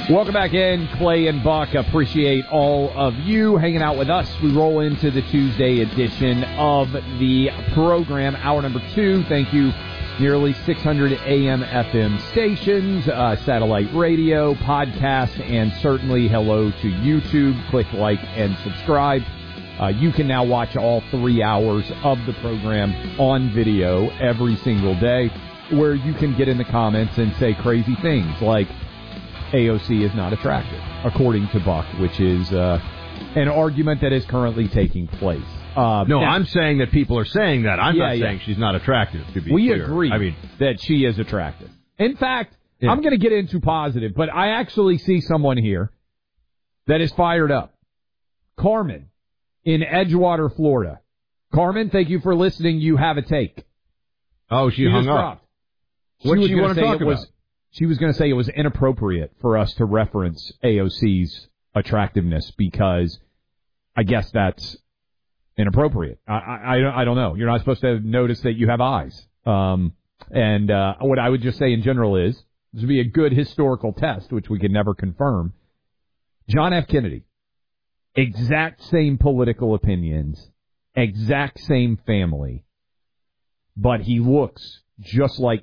Welcome back in, Clay and Buck. Appreciate all of you hanging out with us. We roll into the Tuesday edition of the program, hour number 2. Thank you. Nearly 600 AM FM stations, satellite radio, podcast, and certainly hello to YouTube. Click like and subscribe. You can now watch all 3 hours of the program on video every single day, where you can get in the comments and say crazy things like AOC is not attractive, according to Buck, which is an argument that is currently taking place. I'm saying that people are saying that. I'm not saying she's not attractive, to be we clear. agree that she is attractive. In fact, I'm going to get into positive, but I actually see someone here that is fired up. Carmen in Edgewater, Florida. Carmen, thank you for listening. You have a take. Oh, she hung up. What did you want to talk about? She was going to say it was inappropriate for us to reference AOC's attractiveness because I guess that's inappropriate. I don't know. You're not supposed to notice that you have eyes. And what I would just say in general is, this would be a good historical test, which we can never confirm. John F. Kennedy, exact same political opinions, exact same family, but he looks just like